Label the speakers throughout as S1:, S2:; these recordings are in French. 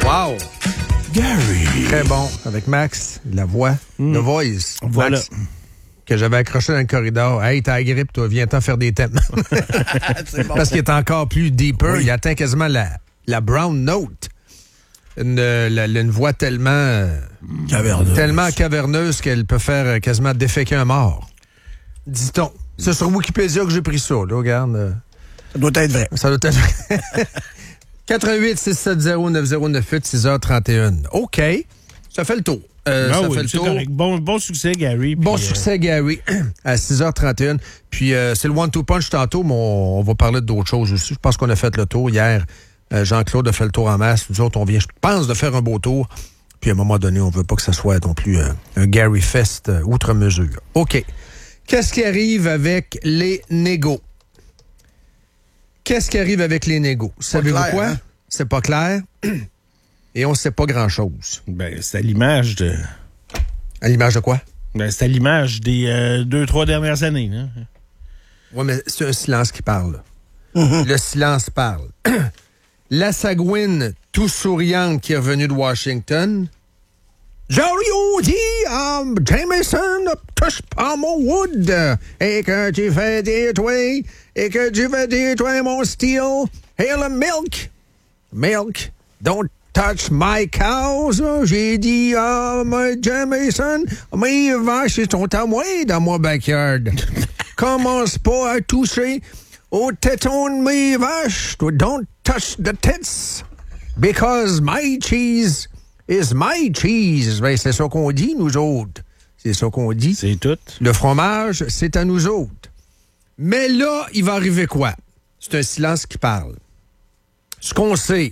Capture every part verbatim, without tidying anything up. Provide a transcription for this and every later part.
S1: Wow!
S2: Gary!
S1: Très bon. Avec Max, la voix, mm. le voice.
S2: Voilà.
S1: Max, que j'avais accroché dans le corridor. Hey, t'as la grippe, toi, viens-t'en faire des thèmes. Bon. Parce qu'il est encore plus deeper. Oui. Il atteint quasiment la, la brown note. Une, la, une voix tellement...
S2: Caverneuse.
S1: Tellement caverneuse qu'elle peut faire quasiment déféquer un mort. Dit-on. C'est sur Wikipédia que j'ai pris ça, là, regarde.
S2: Ça doit être vrai.
S1: Ça doit être vrai. quatre un huit six sept zéro neuf zéro neuf huit, six heures trente et un. OK. Ça fait le tour. Euh,
S2: ah
S1: ça
S2: oui,
S1: fait le tour.
S2: Correct. Bon, bon succès, Gary.
S1: Bon
S2: puis,
S1: succès,
S2: euh...
S1: Gary, à six heures trente et un. Puis euh, c'est le one-two punch tantôt, mais on, on va parler d'autres choses aussi. Je pense qu'on a fait le tour hier. Euh, Jean-Claude a fait le tour en masse. Nous autres, on vient, je pense, de faire un beau tour. Puis à un moment donné, on veut pas que ce soit non plus euh, un Gary Fest euh, outre mesure. OK. Qu'est-ce qui arrive avec les négos? Qu'est-ce qui arrive avec les négos? Savez-vous quoi? Hein? C'est pas clair. Et on ne sait pas grand-chose.
S2: Ben, c'est à l'image de...
S1: À l'image de quoi?
S2: Ben, c'est à l'image des euh, deux, trois dernières années. Hein?
S1: Oui, mais c'est un silence qui parle. Mm-hmm. Le silence parle. La Sagouine, tout souriante, qui est revenue de Washington. Jorio dit, um, Jameson, ne touche pas mon wood. Et que tu fais des toits, et que tu fais des toits, mon steel. Et le milk. Milk. Don't touch my cows. J'ai dit, um, Jameson, mes vaches sont à moi dans mon backyard. Commence pas à toucher aux tétons de mes vaches. Don't touch the tits. Because my cheese is my cheese. Ben, c'est ça qu'on dit, nous autres. C'est ça qu'on dit.
S2: C'est tout.
S1: Le fromage, c'est à nous autres. Mais là, il va arriver quoi? C'est un silence qui parle. Ce qu'on sait,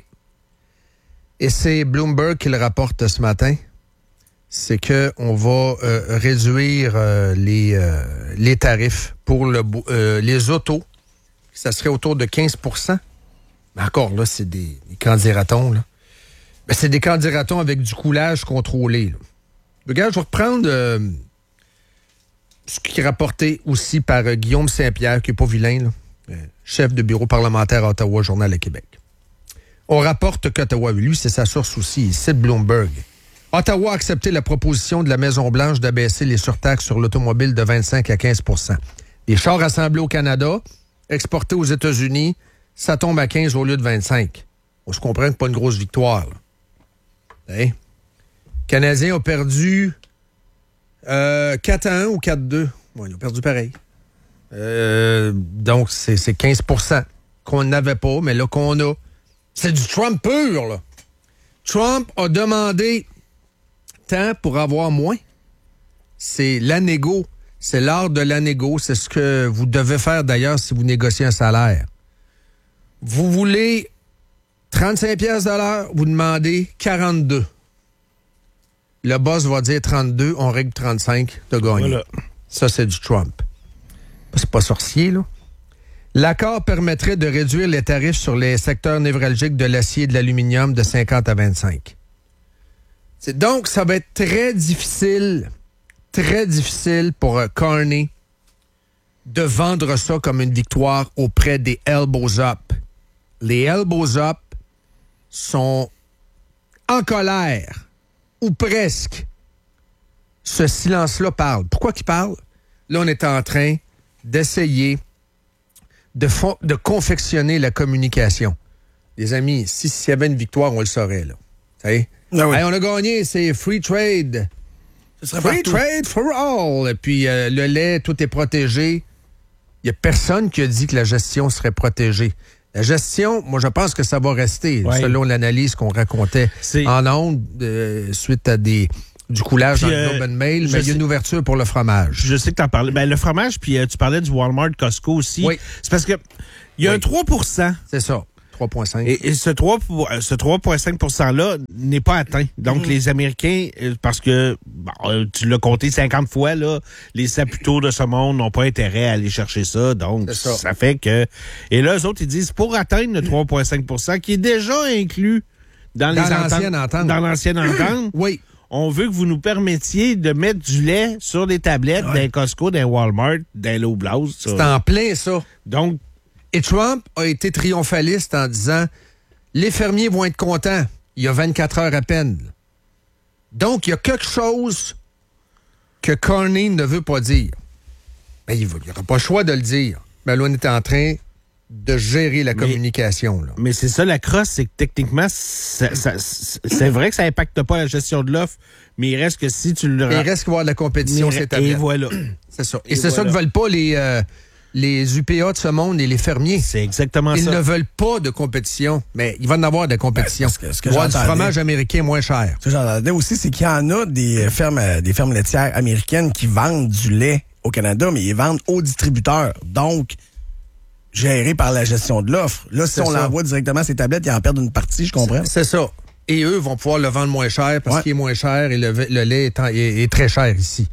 S1: et c'est Bloomberg qui le rapporte ce matin, c'est qu'on va euh, réduire euh, les, euh, les tarifs pour le, euh, les autos. Ça serait autour de quinze pour cent. Mais encore, là, c'est des, des candidatons, là. Ben, c'est des candidatons avec du coulage contrôlé, là. Regarde, je vais reprendre euh, ce qui est rapporté aussi par euh, Guillaume Saint-Pierre, qui n'est pas vilain, là, euh, chef de bureau parlementaire à Ottawa, Journal de Québec. On rapporte qu'Ottawa, lui, c'est sa source aussi, il cite Bloomberg. Ottawa a accepté la proposition de la Maison-Blanche d'abaisser les surtaxes sur l'automobile de vingt-cinq à quinze pour cent. Les chars assemblés au Canada, exportés aux États-Unis, ça tombe à quinze au lieu de vingt-cinq. On se comprend que c'est pas une grosse victoire, là. Hey. Les Canadiens ont perdu euh, quatre à un ou quatre à deux. Bon, ils ont perdu pareil. Euh, donc, c'est, c'est quinze pour cent qu'on n'avait pas, mais là qu'on a. C'est du Trump pur, là. Trump a demandé tant pour avoir moins. C'est la négo. C'est l'art de la négo. C'est ce que vous devez faire, d'ailleurs, si vous négociez un salaire. Vous voulez trente-cinq piastres de l'heure, vous demandez quarante-deux. Le boss va dire trente-deux, on règle trente-cinq, t'as gagné. Voilà. Ça, c'est du Trump. C'est pas sorcier, là. L'accord permettrait de réduire les tarifs sur les secteurs névralgiques de l'acier et de l'aluminium de cinquante à vingt-cinq. C'est donc, ça va être très difficile, très difficile pour uh, Carney de vendre ça comme une victoire auprès des elbows up. Les elbows up sont en colère, ou presque. Ce silence-là parle. Pourquoi qu'il parle? Là, on est en train d'essayer de, fo- de confectionner la communication. Les amis, si, s'il y avait une victoire, on le saurait, là. Vous savez? Ah oui. Hey, on a gagné, c'est free trade. Free partout. Trade for all. Et puis, euh, le lait, tout est protégé. Il n'y a personne qui a dit que la gestion serait protégée. La gestion, moi, je pense que ça va rester, ouais. Selon l'analyse qu'on racontait c'est... en ondes, euh, suite à des... du coulage puis, dans le Globe and Mail, mais il y a une ouverture pour le fromage.
S2: Je sais que tu en parlais. Ben, le fromage, puis euh, tu parlais du Walmart, Costco aussi. Oui. C'est parce que il y a oui. un trois pour cent.
S1: C'est ça, trois virgule cinq.
S2: Et, et ce trois virgule cinq pour cent-là n'est pas atteint. Donc, mmh. les Américains, parce que, bon, tu l'as compté cinquante fois, là, les saputos de ce monde n'ont pas intérêt à aller chercher ça. Donc, ça. ça fait que... Et là, eux autres, ils disent, pour atteindre le trois virgule cinq pour cent, qui est déjà inclus dans, dans les
S1: l'ancienne entente, entente.
S2: Dans l'ancienne entente.
S1: Oui.
S2: On veut que vous nous permettiez de mettre du lait sur des tablettes ouais. d'un Costco, d'un Walmart, d'un Loblaws.
S1: C'est en plein, ça.
S2: Donc,
S1: et Trump a été triomphaliste en disant « Les fermiers vont être contents. il y a vingt-quatre heures à peine. Donc, il y a quelque chose que Carney ne veut pas dire. Mais il n'aura pas le choix de le dire. Mais là, on est en train de gérer la communication.
S2: Mais,
S1: là.
S2: mais c'est ça, la crosse, c'est que techniquement, ça, ça, c'est vrai que ça n'impacte pas la gestion de l'offre, mais il reste que si tu le...
S1: Il reste qu'il va y avoir de la compétition, c'est
S2: Et voilà.
S1: C'est ça. Et,
S2: Et
S1: c'est
S2: voilà.
S1: ça que veulent pas les, euh, les U P A de ce monde et les fermiers.
S2: C'est exactement
S1: Ils
S2: ça.
S1: ne veulent pas de compétition, mais il va en avoir de compétition.
S3: Ben, parce que ce que
S1: il va y avoir du
S3: j'entendais-
S1: fromage américain moins cher.
S3: Ce que j'entendais aussi, c'est qu'il y en a des fermes, euh, des fermes laitières américaines qui vendent du lait au Canada, mais ils vendent aux distributeurs. Donc, géré par la gestion de l'offre. Là, si
S1: C'est
S3: on
S1: ça.
S3: l'envoie directement à ces tablettes, ils en perdent une partie, je comprends.
S1: C'est ça. Et eux vont pouvoir le vendre moins cher parce
S3: Ouais.
S1: qu'il est moins cher et le, le lait est, en- est- est très cher ici.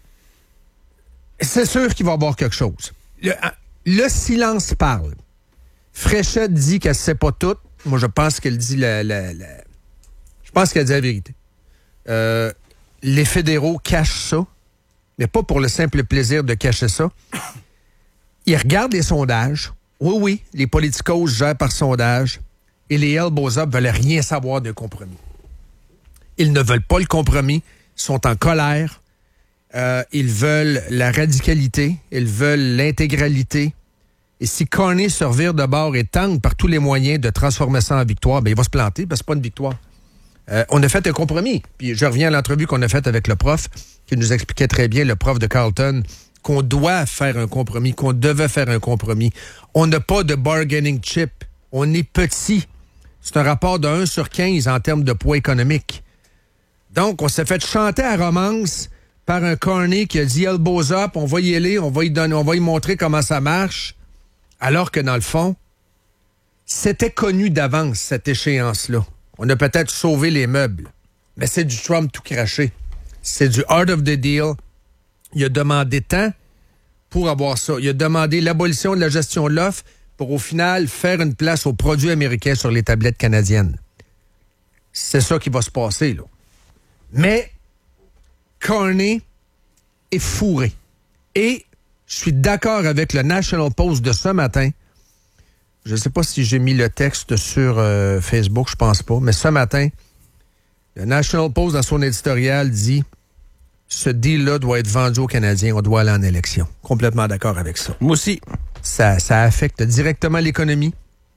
S1: C'est sûr qu'il va y avoir quelque chose. Le, le silence parle. Fréchette dit qu'elle ne sait pas tout. Moi, je pense qu'elle dit la, la, la... Je pense qu'elle dit la vérité. Euh, les fédéraux cachent ça, mais pas pour le simple plaisir de cacher ça. Ils regardent les sondages. Oui, oui, les politicos gèrent par sondage. Et les elbows up veulent rien savoir de compromis. Ils ne veulent pas le compromis. Ils sont en colère. Euh, ils veulent la radicalité. Ils veulent l'intégralité. Et si Carney se revire de bord et tente par tous les moyens de transformer ça en victoire, bien, il va se planter parce que c'est pas une victoire. Euh, on a fait un compromis. Puis je reviens à l'entrevue qu'on a faite avec le prof, qui nous expliquait très bien, le prof de Carleton, qu'on doit faire un compromis, qu'on devait faire un compromis. On n'a pas de bargaining chip. On est petit. C'est un rapport de un sur quinze en termes de poids économique. Donc, on s'est fait chanter à romance par un Carney qui a dit « elbows up, on va y aller, on va y donner, on va y montrer comment ça marche », alors que, dans le fond, c'était connu d'avance, cette échéance-là. On a peut-être sauvé les meubles, mais c'est du Trump tout craché. C'est du art of the deal. Il a demandé tant pour avoir ça. Il a demandé l'abolition de la gestion de l'offre pour, au final, faire une place aux produits américains sur les tablettes canadiennes. C'est ça qui va se passer, là. Mais Carney est fourré. Et je suis d'accord avec le National Post de ce matin. Je ne sais pas si j'ai mis le texte sur euh, Facebook, je pense pas, mais ce matin, le National Post, dans son éditorial, dit « Ce deal-là doit être vendu aux Canadiens, on doit aller en élection. » Complètement d'accord avec ça.
S2: Moi aussi.
S1: Ça, ça affecte directement l'économie.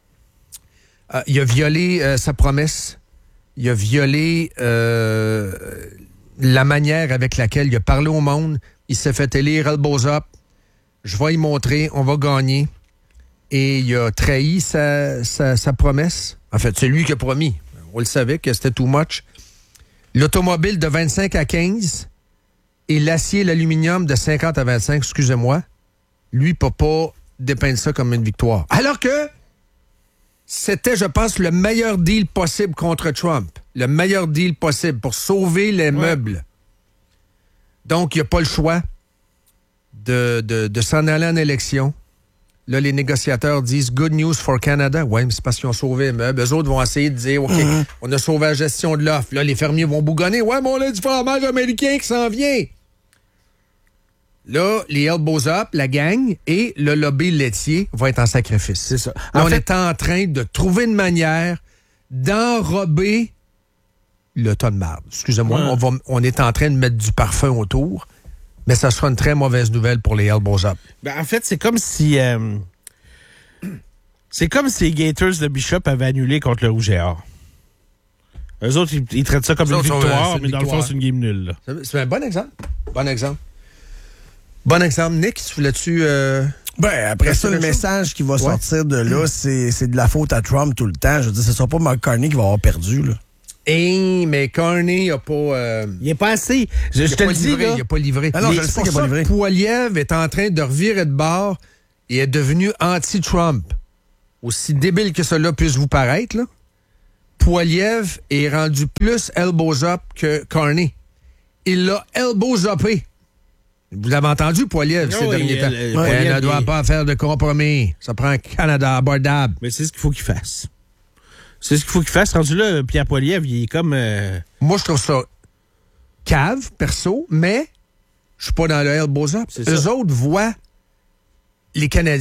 S1: Euh, il a violé euh, sa promesse. Il a violé euh, la manière avec laquelle il a parlé au monde. Il s'est fait élire elbows up. Je vais y montrer, on va gagner. Et il a trahi sa, sa, sa promesse. En fait, c'est lui qui a promis. On le savait que c'était too much. L'automobile de vingt-cinq à quinze et l'acier et l'aluminium de cinquante à vingt-cinq, excusez-moi, lui ne peut pas dépeindre ça comme une victoire. Alors que c'était, je pense, le meilleur deal possible contre Trump. Le meilleur deal possible pour sauver les ouais. meubles. Donc, il n'y a pas le choix de, de, de s'en aller en élection. Là, les négociateurs disent « Good news for Canada ». Oui, mais c'est parce qu'ils ont sauvé les meubles. Eux autres vont essayer de dire « OK, mm-hmm. on a sauvé la gestion de l'offre ». Là, les fermiers vont bougonner « Ouais, mais on a du fromage américain qui s'en vient ». Là, les elbows up, la gang et le lobby laitier vont être en sacrifice.
S2: C'est ça.
S1: Là,
S2: en
S1: on
S2: fait,
S1: est en train de trouver une manière d'enrober le tas de marde. Excusez-moi, ouais. on, va, on est en train de mettre du parfum autour. Mais ça sera une très mauvaise nouvelle pour les elbows up.
S2: Ben, en fait, c'est comme si... Euh, c'est comme si les Gators de Bishop avaient annulé contre le Rouge et Or. Eux autres, ils, ils traitent ça comme une victoire, sont, mais dans victoire. Le fond, c'est une game nulle. Là.
S1: C'est un bon exemple. Bon exemple. Bon exemple. Nick, tu voulais-tu... Euh,
S3: ben, après ça, le message qui va ouais. sortir de là, c'est, c'est de la faute à Trump tout le temps. Je veux dire, ce ne sera pas McCartney qui va avoir perdu, là.
S1: Hey, mais Carney n'a pas... Euh,
S2: il n'est pas assez. Je, je te le dis, là.
S1: Il n'a pas livré.
S3: Ah non, je le sais qu'il n'a pas livré.
S1: Poiliev est en train de revirer de bord et est devenu anti-Trump. Aussi débile que cela puisse vous paraître, là, Poiliev est rendu plus elbows up que Carney. Il l'a elbows upé. Vous l'avez entendu, Poiliev, ces derniers temps. Il ouais, ne doit pas faire de compromis. Ça prend un Canada abordable.
S2: Mais c'est ce qu'il faut qu'il fasse. C'est ce qu'il faut qu'il fasse. Rendu là, Pierre Poilievre, il est comme... Euh...
S1: Moi, je trouve ça cave, perso, mais je suis pas dans le elbows up. Eux autres voient les Canadiens.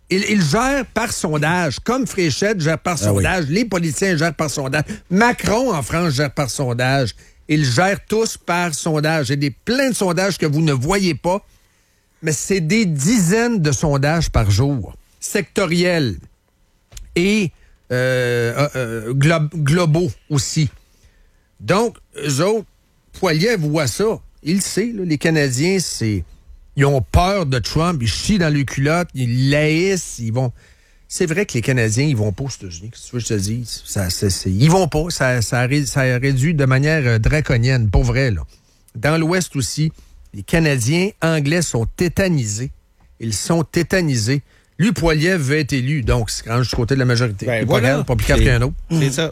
S1: Il, il gère par sondage, comme Fréchette gère par sondage,
S3: ah oui.
S1: les politiciens gèrent par sondage, Macron en France gère par sondage. Ils gèrent tous par sondage. Il y a des, plein de sondages que vous ne voyez pas, mais c'est des dizaines de sondages par jour, sectoriels et euh, euh, glo- globaux aussi. Donc, eux autres, Poilievre voit ça. Il le sait, là, les Canadiens, c'est... Ils ont peur de Trump, ils chient dans les culottes, ils laissent, ils vont... C'est vrai que les Canadiens, ils vont pas aux États-Unis, qu'est-ce que tu veux que je te dise? Ça, c'est, c'est... Ils vont pas, ça, ça, ré... ça réduit de manière draconienne, pour vrai, là. Dans l'Ouest aussi, les Canadiens anglais sont tétanisés. Ils sont tétanisés. Lui, Poilievre veut être élu, donc c'est quand même du côté de la majorité.
S2: Ben,
S1: il
S2: voilà.
S1: pas grave, pas plus calme qu'un autre.
S2: C'est ça.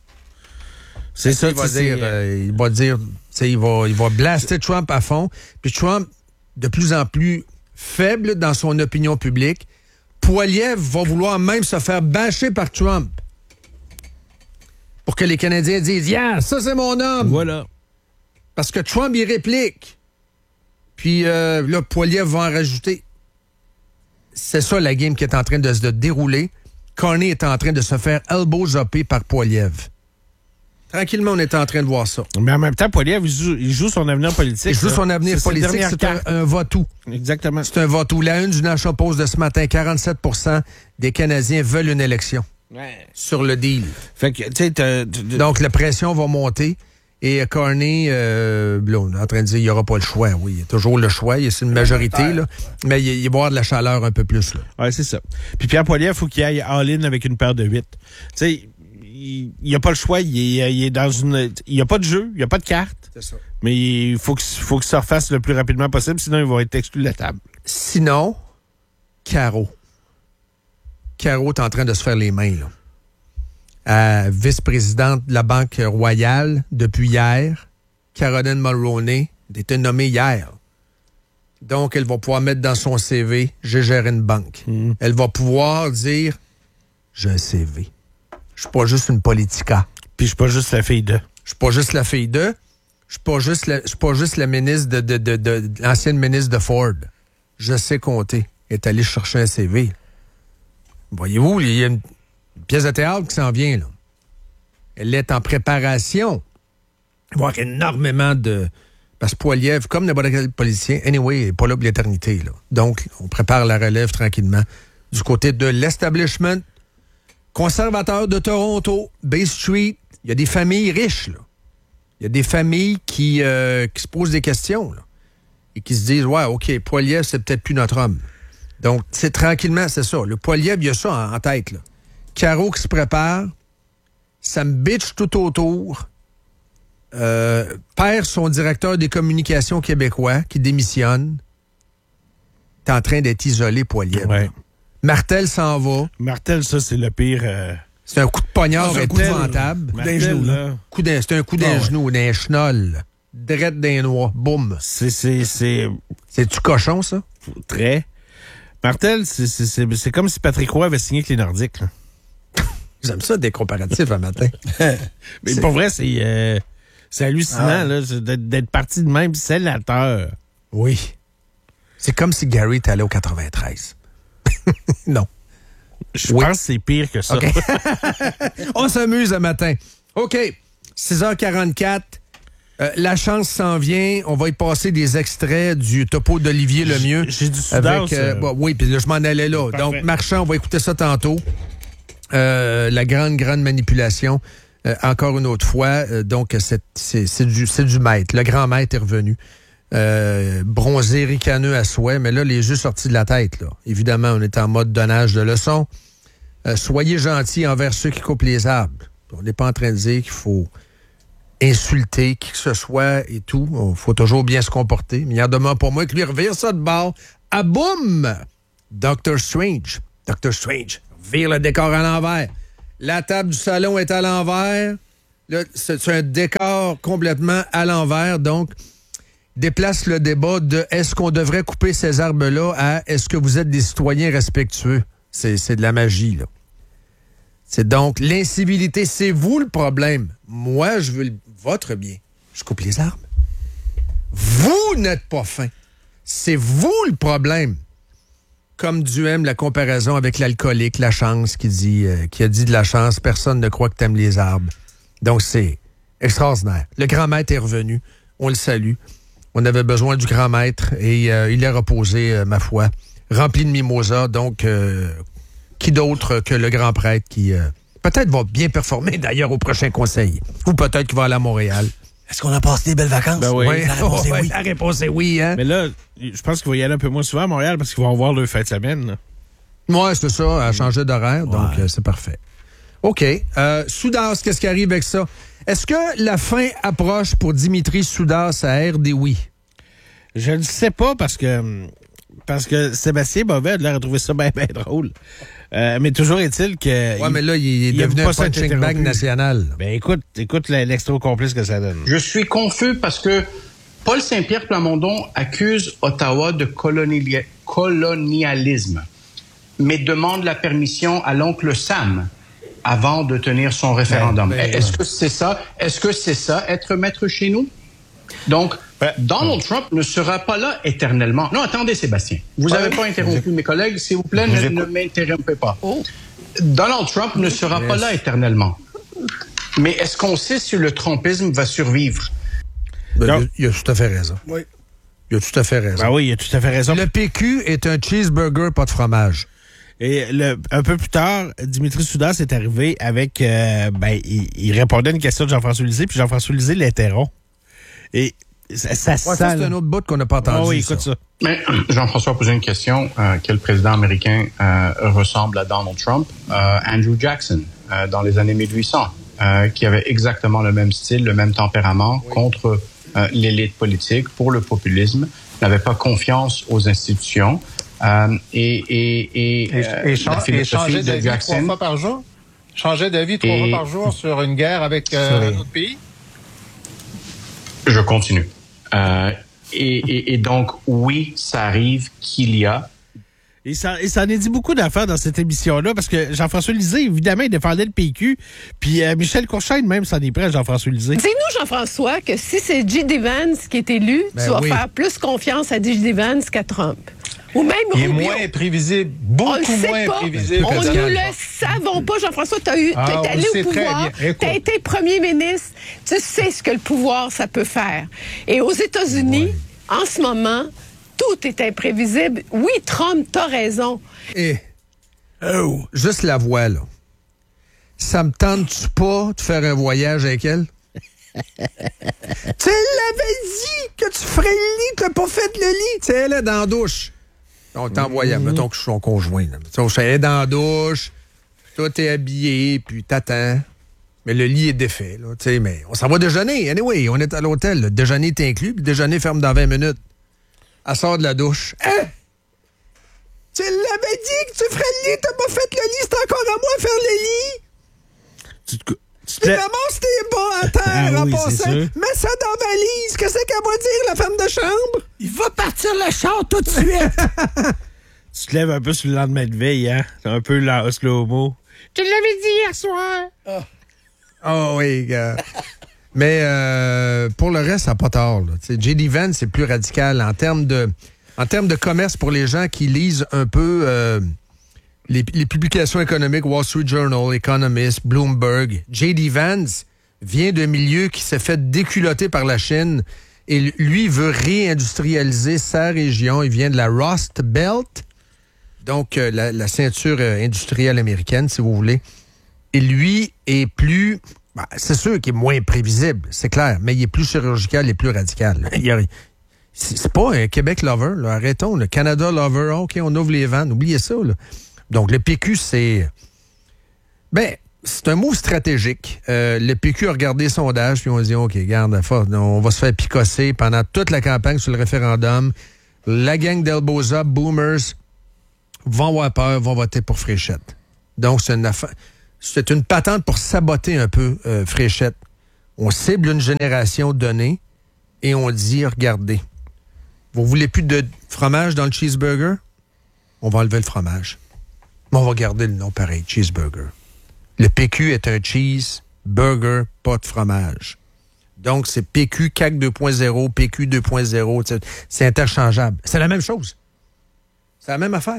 S2: C'est ça,
S1: Il va
S2: tu sais,
S1: dire, euh, il va dire, tu sais, il va, il va blaster Trump à fond. Puis Trump, de plus en plus faible dans son opinion publique, Poilievre va vouloir même se faire bâcher par Trump pour que les Canadiens disent « Yeah, ça c'est mon homme! »
S2: Voilà.
S1: Parce que Trump, il réplique. Puis euh, là, Poilievre va en rajouter. C'est ça la game qui est en train de se de dérouler. Carney est en train de se faire elbow-jopper par Poilievre. Tranquillement, on est en train de voir ça.
S2: Mais en même temps, Poilievre, il joue, il joue son avenir politique.
S1: Il joue
S2: là.
S1: son avenir
S2: C'est
S1: politique,
S2: ses dernières
S1: c'est un,
S2: cartes.
S1: un va-tout.
S2: Exactement.
S1: C'est un va-tout. La une du National Post de ce matin, quarante-sept pour cent des Canadiens veulent une élection
S2: Ouais.
S1: sur le deal.
S2: Fait que, tu sais, t'as- t'as-
S1: Donc, la pression va monter. Et Carney, euh, là, on est en train de dire qu'il n'y aura pas le choix. Oui, il y a toujours le choix. C'est une majorité, là. Mais il, il va y avoir de la chaleur un peu plus, là.
S2: Ouais, c'est ça. Puis Pierre Poilievre, il faut qu'il aille all-in avec une paire de huit. Tu sais, il n'y a pas le choix. Il est, il est dans une... Il n'y a pas de jeu, il n'y a pas de carte.
S1: C'est ça.
S2: Mais il faut que, faut que ça refasse le plus rapidement possible, sinon il va être exclu de la table.
S1: Sinon, Caro. Caro est en train de se faire les mains, là. Euh, vice-présidente de la Banque Royale depuis hier, Caroline Mulroney, a été nommée hier. Donc, elle va pouvoir mettre dans son C V « J'ai géré une banque
S2: Mm. ». Elle
S1: Elle va pouvoir dire « J'ai un C V. Je suis pas juste une politica.
S2: Puis je suis pas juste la fille de...
S1: Je suis pas juste la fille de. Je suis pas juste la, je suis pas juste la ministre de, de, de, de, de l'ancienne ministre de Ford. Je sais compter. » Elle est allée chercher un C V. Voyez-vous, il y a une pièce de théâtre qui s'en vient, là. Elle est en préparation. Il va y avoir énormément de... Parce que Poilievre, comme n'importe quel politicien, anyway, il n'est pas là pour l'éternité, là. Donc, on prépare la relève tranquillement. Du côté de l'establishment conservateur de Toronto, Bay Street, il y a des familles riches, là. Il y a des familles qui, euh, qui se posent des questions, là. Et qui se disent, ouais, OK, Poilievre, c'est peut-être plus notre homme. Donc, c'est tranquillement, c'est ça. Le Poilievre, il y a ça en, en tête, là. Caro qui se prépare, ça me bitch tout autour, euh, perd son directeur des communications québécois qui démissionne. T'es en train d'être isolé, Poilievre.
S2: Ouais.
S1: Martel s'en va.
S2: Martel, ça, c'est le pire... euh,
S1: C'est un coup de poignard
S3: Ah, c'est un coup de-
S1: épouvantable.
S2: Martel,
S3: genou,
S2: là.
S1: Coup d'un- c'est un coup d'un
S3: Ah ouais.
S1: genou, d'un chenol. Drette d'un noix. Boum.
S2: C'est... C'est... C'est...
S1: C'est-tu cochon, ça?
S2: Très... Martel, c'est, c'est, c'est, c'est comme si Patrick Roy avait signé avec les Nordiques, là.
S1: J'aime ça des comparatifs un matin.
S2: Mais
S1: C'est-
S2: pour vrai, c'est... euh, c'est hallucinant,
S3: Ah.
S2: là, c'est d'être, d'être parti de même sénateur.
S1: Oui. C'est comme si Gary était allé au quatre-vingt-treize. Non.
S2: Je
S1: Oui.
S2: pense que c'est pire que ça.
S1: OK. On s'amuse le matin. OK. six heures quarante-quatre. Euh, la chance s'en vient. On va y passer des extraits du topo d'Olivier Lemieux.
S2: J'ai du Soudan,
S1: Avec, euh, bon, oui, puis là, je m'en allais là.
S2: Parfait.
S1: Donc, Marchand, on va écouter ça tantôt. Euh, la grande, grande manipulation. Euh, encore une autre fois. Euh, donc, c'est, c'est, c'est, du, c'est du maître. Le grand maître est revenu. Euh, bronzé, ricaneux à souhait. Mais là, les yeux sortis de la tête, là. Évidemment, on est en mode donnage de leçons. Euh, soyez gentils envers ceux qui coupent les arbres. On n'est pas en train de dire qu'il faut insulter qui que ce soit et tout. Il faut toujours bien se comporter. Mais il y en demeure pour moi que lui revire ça de bord. Ah boum! Doctor Strange. Doctor Strange. Vire le décor à l'envers. La table du salon est à l'envers. Là, c'est c'est un décor complètement à l'envers. Donc, déplace le débat de est-ce qu'on devrait couper ces arbres-là à est-ce que vous êtes des citoyens respectueux? C'est, c'est de la magie, là. C'est donc l'incivilité, c'est vous le problème. Moi, je veux le- votre bien. Je coupe les arbres. Vous n'êtes pas fin. C'est vous le problème. comme Duhem, la comparaison avec l'alcoolique, la chance, qui dit, euh, qui a dit de la chance, personne ne croit que t'aimes les arbres. Donc, c'est extraordinaire. Le grand maître est revenu. On le salue. On avait besoin du grand maître et euh, il est reposé, euh, ma foi, rempli de mimosas. Donc, euh, qui d'autre que le grand prêtre qui euh, peut-être va bien performer d'ailleurs au prochain conseil. Ou peut-être qu'il va aller à Montréal.
S3: Est-ce qu'on a passé des belles vacances?
S2: Ben oui.
S1: Oui.
S3: La réponse est
S1: Oh,
S3: oui.
S1: La réponse est oui, hein?
S2: Mais là, je pense qu'il va y aller un peu moins souvent à Montréal parce qu'ils vont avoir leur fin de semaine. Là.
S1: Moi, c'est ça, à changer d'horaire, donc
S3: Ouais.
S1: euh, c'est parfait. OK. Euh, Soudas, qu'est-ce qui arrive avec ça? Est-ce que la fin approche pour Dimitri Soudas à R D oui?
S2: Je ne sais pas parce que parce que Sébastien Bovet a l'air de trouver ça bien, bien drôle. Euh, mais toujours est-il que...
S1: Ouais, mais là, il est
S2: il aime
S1: devenu
S2: pas
S1: un
S2: ça être
S1: punching bag
S2: interrompu.
S1: national.
S2: Ben écoute, écoute l'extra au complet ce que ça donne.
S4: Je suis confus parce que Paul Saint-Pierre Plamondon accuse Ottawa de colonia- colonialisme, mais demande la permission à l'oncle Sam avant de tenir son référendum.
S1: Ben, ben,
S4: Est-ce que c'est ça? Est-ce que c'est ça, être maître chez nous? Donc, Donald Trump ne sera pas là éternellement. Non, attendez, Sébastien. Vous n'avez pas interrompu mes collègues. S'il vous plaît, ne, ne m'interrompez pas. Donald Trump ne sera pas là éternellement. Mais est-ce qu'on sait si le trumpisme va survivre?
S1: Ben,
S2: Non.
S1: il, a, il a tout à fait raison.
S3: Oui.
S1: Il a tout à fait raison.
S2: Ben oui, il a tout à fait raison.
S1: Le P Q est un cheeseburger, pas de fromage.
S2: Et le, un peu plus tard, Dimitri Soudas est arrivé avec... Euh, ben, il, il répondait à une question de Jean-François Lisée, puis Jean-François Lisée l'interrompt. Et ça, ça
S1: Ouais,
S2: sent...
S1: ça, c'est un autre bout qu'on n'a pas entendu.
S2: Ah oui,
S1: ça.
S2: écoute ça.
S4: Mais Jean-François a posé une question. Euh, quel président américain euh, ressemble à Donald Trump? Euh, Andrew Jackson, euh, dans les années mille huit cents, euh, qui avait exactement le même style, le même tempérament contre euh, l'élite politique, pour le populisme, n'avait pas confiance aux institutions. Euh, et et, et,
S5: Et,
S4: euh,
S5: et,
S4: la
S5: chan- et
S4: philosophie
S5: changer
S4: de
S5: d'avis trois
S4: Jackson.
S5: fois par jour? Changer d'avis trois
S4: Et-
S5: fois par jour sur une guerre avec euh, un autre pays?
S4: Je continue. Euh, et, et, et donc, oui, ça arrive qu'il y a
S2: Et ça, et ça en a dit beaucoup d'affaires dans cette émission-là, parce que Jean-François Lisée, évidemment, il défendait le P Q, puis euh, Michel Courchaine, même, s'en est prêt à Jean-François Lisée.
S6: Dis-nous, Jean-François, que si c'est J D. Vance qui est élu,
S1: Ben
S6: tu vas
S1: oui.
S6: faire plus confiance à J D. Vance qu'à Trump. Ou même
S5: Il est
S6: Rubio.
S5: moins prévisible,
S6: On le
S5: beaucoup
S6: sait
S5: moins
S6: pas.
S5: prévisible
S6: On
S5: que
S6: ne
S5: Donald
S6: le
S5: Trump.
S6: savons pas, Jean-François. Tu as eu,
S5: Ah,
S6: t'es
S5: on
S6: allé
S5: le
S6: au
S5: sait très
S6: pouvoir,
S5: bien. Écoute.
S6: tu as été premier ministre, tu sais ce que le pouvoir, ça peut faire. Et aux États-Unis, en ce moment, tout est imprévisible. Oui, Trump, t'as raison.
S1: Et oh, juste la voix, là. Ça me tente-tu pas de faire un voyage avec elle? Tu l'avais dit que tu ferais le lit, tu n'as pas fait le lit. Tu sais, elle est dans la douche. On t'envoyait, mettons que je suis son conjoint. Là. Mettons, elle est dans la douche, toi, t'es habillé, puis t'attends. Mais le lit est défait, là, tu sais, mais on s'en va déjeuner. Anyway, on est à l'hôtel. Le déjeuner est inclus, puis le déjeuner ferme dans vingt minutes. Elle sort de la douche. Hein? Tu l'avais dit que tu ferais le lit, t'as pas fait le lit, c'est encore à moi de faire le lit.
S2: Tu te, tu te
S1: Les
S2: lèves-
S1: ramasses tes bas à terre
S2: Ah
S1: en
S2: oui, c'est
S1: passant.
S2: sûr.
S1: Mets ça dans la valise. Qu'est-ce qu'elle va dire, la femme de chambre? Il va partir le char tout de suite.
S2: tu te lèves un peu sur le lendemain de veille, hein? C'est un peu la slow-mo. Je te l'avais dit hier soir.
S1: Oh oui, gars. Mais euh, pour le reste, ça n'a pas tort. J D. Vance, c'est plus radical en termes de, en termes de commerce pour les gens qui lisent un peu euh, les, les publications économiques, Wall Street Journal, Economist, Bloomberg. J D. Vance vient d'un milieu qui s'est fait déculotter par la Chine et lui veut réindustrialiser sa région. Il vient de la Rust Belt, donc euh, la, la ceinture euh, industrielle américaine, si vous voulez. Et lui est plus... Ben, c'est sûr qu'il est moins prévisible, c'est clair, mais il est plus chirurgical et plus radical. Il y a- c'est c'est pas un Québec lover, là. Arrêtons. Le Canada lover, OK, on ouvre les vannes, oubliez ça. Là. Donc, le P Q, c'est... Ben, c'est un mot stratégique. Euh, le P Q a regardé les sondages, puis on dit, OK, garde, on va se faire picosser pendant toute la campagne sur le référendum. La gang d'Elboza, boomers, vont avoir peur, vont voter pour Fréchette. Donc, c'est une affaire... C'est une patente pour saboter un peu euh, Fréchette. On cible une génération donnée et on dit, regardez, vous voulez plus de fromage dans le cheeseburger? On va enlever le fromage. Mais on va garder le nom pareil, cheeseburger. Le P Q est un cheeseburger, pas de fromage. Donc, c'est P Q, C A Q deux point zéro, P Q deux point zéro, c'est interchangeable. C'est la même chose. C'est la même affaire.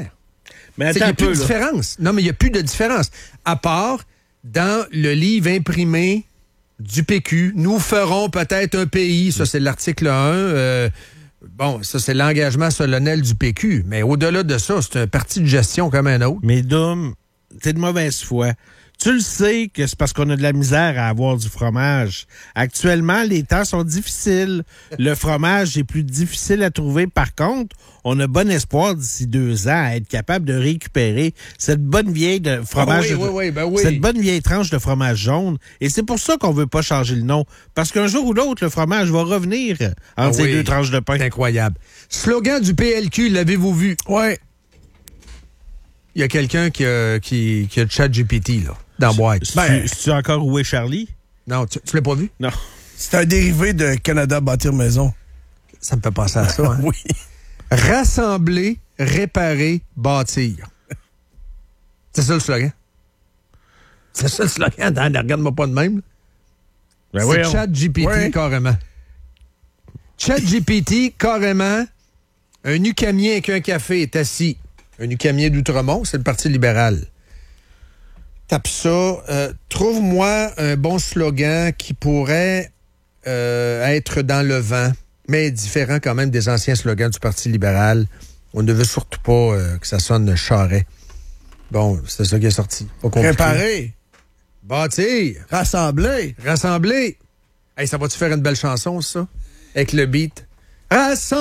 S2: Mais
S1: Il n'y
S2: attends
S1: a
S2: un
S1: plus
S2: peu,
S1: de
S2: là.
S1: différence. Non, mais il n'y a plus de différence. À part dans le livre imprimé du P Q, nous ferons peut-être un pays. Ça, c'est l'article un. Euh, bon, ça, c'est l'engagement solennel du P Q. Mais au-delà de ça, c'est un parti de gestion comme un autre.
S2: Mais Dom, t'es de mauvaise foi. Tu le sais que c'est parce qu'on a de la misère à avoir du fromage. Actuellement, les temps sont difficiles. Le fromage est plus difficile à trouver. Par contre, on a bon espoir d'ici deux ans à être capable de récupérer cette bonne vieille de fromage.
S1: Ah oui,
S2: de-
S1: oui, oui, ben oui.
S2: Cette bonne vieille tranche de fromage jaune. Et c'est pour ça qu'on veut pas changer le nom. Parce qu'un jour ou l'autre, le fromage va revenir entre
S1: Ah
S2: ces
S1: oui.
S2: deux tranches de pain.
S1: C'est incroyable. Slogan du P L Q, l'avez-vous vu?
S3: Oui.
S1: Il y a quelqu'un qui a, qui, qui a chat G P T, là, dans la boîte.
S2: Ben, tu encore où est Charlie?
S1: Non, tu, tu l'as pas vu?
S2: Non.
S3: C'est un dérivé de Canada bâtir maison.
S1: Ça me fait penser à ça, hein?
S3: Oui.
S1: Rassembler, réparer, bâtir. C'est ça le slogan. C'est ça le slogan. Dan, regarde-moi pas de même.
S2: Ben
S1: c'est
S2: voyons.
S1: Chat G P T
S3: Ouais.
S1: carrément. Chat G P T carrément. Un Ucamien avec un café est assis. Un Ucamien d'Outremont, c'est le Parti libéral. Tape ça. Euh, trouve-moi un bon slogan qui pourrait euh, être dans le vent, mais différent quand même des anciens slogans du Parti libéral. On ne veut surtout pas euh, que ça sonne charret. Bon, c'est ça qui est sorti. Pas compliqué.
S3: Préparer.
S1: Bâtir.
S3: Rassembler.
S1: Rassembler. Hey, ça va-tu faire une belle chanson, ça? Avec le beat? Rassembler.